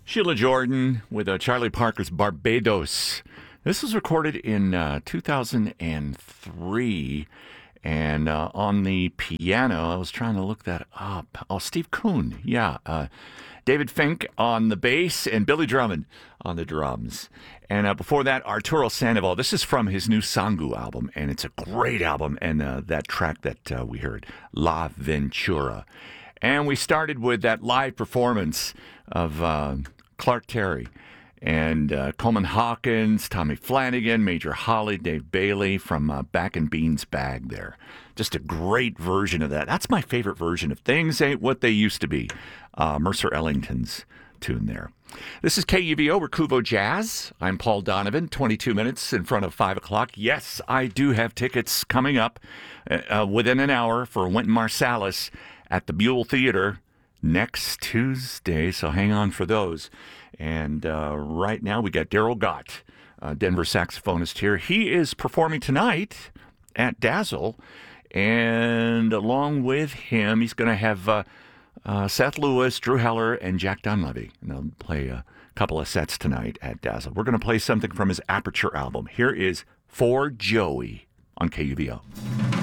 Sheila Jordan with Charlie Parker's Barbados. This was recorded in 2003. And on the piano, I was trying to look that up. Oh, Steve Kuhn. Yeah. David Fink on the bass and Billy Drummond on the drums. And before that, Arturo Sandoval. This is from his new Sangu album, and it's a great album. And that track that we heard, La Ventura. And we started with that live performance of Clark Terry and Coleman Hawkins, Tommy Flanagan, Major Holly, Dave Bailey from Back in Bean's Bag there. Just a great version of that. That's my favorite version of Things Ain't What They Used to Be. Mercer Ellington's tune there. This is KUVO, Recuvo Jazz. I'm Paul Donovan, 22 minutes in front of 5 o'clock. Yes, I do have tickets coming up within an hour for Wynton Marsalis at the Buell Theater next Tuesday, so hang on for those. And right now we got Daryl Gott, Denver saxophonist here. He is performing tonight at Dazzle, and along with him, he's going to have Seth Lewis, Drew Heller, and Jack Dunleavy. And they'll play a couple of sets tonight at Dazzle. We're going to play something from his Aperture album. Here is For Joey on KUVO.